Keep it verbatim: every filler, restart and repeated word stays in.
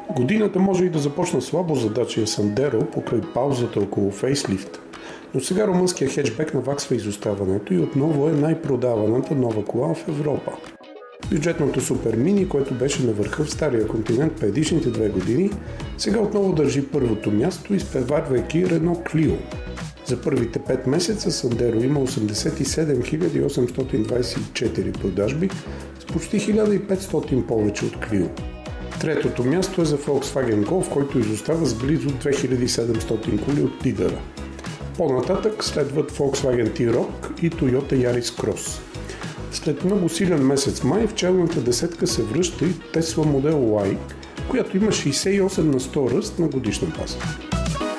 Годината може и да започна слабо за Dacia Sandero покрай паузата около фейслифт, но сега румънският хетчбек наваксва изоставането и отново е най-продаваната нова кола в Европа. Бюджетното Супер Мини, което беше на върха в Стария континент предишните две години, сега отново държи първото място, изпреварвайки Renault Clio. За първите пет месеца Sandero има осемдесет и седем хиляди осемстотин двадесет и четири продажби, с почти хиляда и петстотин повече от Clio. Третото място е за Volkswagen Golf, който изостава с близо две хиляди и седемстотин коли от лидера. По-нататък следват Volkswagen T-Roc и Toyota Yaris Cross. След много силен месец май в челната десетка се връща и Tesla Model Y, която има шейсет и осем на сто ръст на годишна база.